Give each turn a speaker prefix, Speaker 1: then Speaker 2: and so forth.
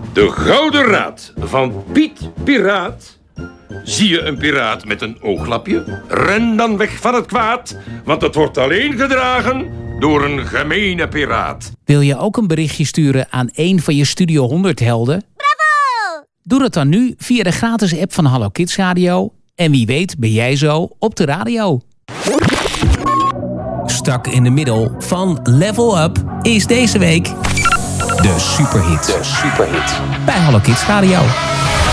Speaker 1: De Gouden Raad van Piet Piraat. Zie je een piraat met een ooglapje? Ren dan weg van het kwaad, want het wordt alleen gedragen door een gemene piraat.
Speaker 2: Wil je ook een berichtje sturen aan een van je Studio 100 helden?
Speaker 3: Bravo!
Speaker 2: Doe dat dan nu via de gratis app van Hallo Kids Radio. En wie weet ben jij zo op de radio. Stak in de middel van Level Up is deze week de superhit. Bij Hallo Kids Radio.